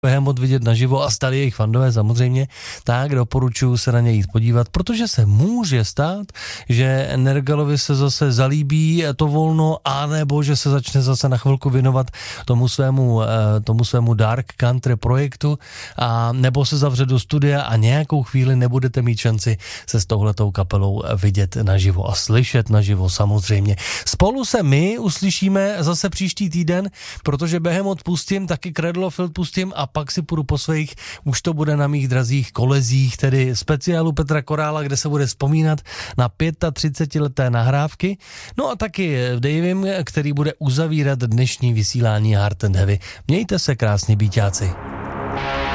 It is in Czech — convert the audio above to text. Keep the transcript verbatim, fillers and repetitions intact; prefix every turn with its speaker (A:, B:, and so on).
A: Behemoth vidět naživo a stali jejich fandové samozřejmě, tak doporučuji se na něj jít podívat, protože se může stát, že Nergalovi se zase zalíbí to volno, anebo že se začne zase na chvilku věnovat tomu svému, tomu svému dark country projektu, a nebo se zavře do studia a nějakou chvíli nebudete mít šanci se s touhletou kapelou vidět naživo a slyšet naživo samozřejmě. Spolu se my uslyšíme zase příští týden, protože Behemoth pustím, taky Cradle of Filth pustím a pak si půjdu po svých, už to bude na mých drazích kolezích, tedy speciálu Petra Korála, kde se bude vzpomínat na třicetileté nahrávky, no a taky Davem, který bude uzavírat dnešní vysílání Hard and Heavy. Mějte se krásně, býťáci.